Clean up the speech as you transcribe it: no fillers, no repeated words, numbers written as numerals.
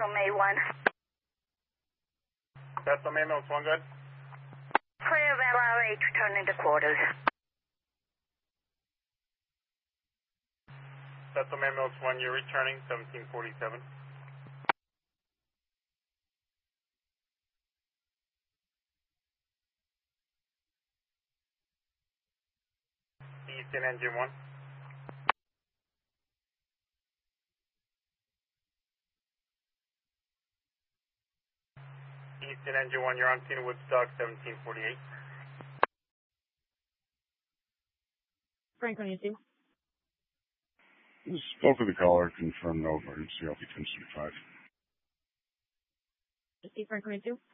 Central May 1. Central May 1, good. Clear of LR8, returning to quarters. Central May 1, you're returning 1747. Eastern Engine 1. Eastern Engine 1, you're on scene Woodstock 1748. Franklin, you too. Spoke with the caller, confirmed no emergency, LP 1025. See Franklin, you too.